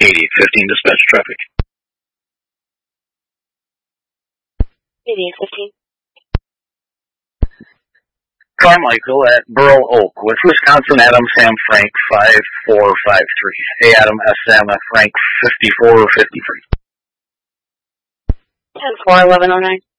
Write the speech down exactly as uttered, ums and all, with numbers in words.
eighty-eight fifteen, dispatch traffic. eighty-eight fifteen. Carmichael at Burl Oak with Wisconsin Adam Sam Frank five four five three. Hey Adam S M Frank fifty-four fifty-three. ten four eleven oh nine.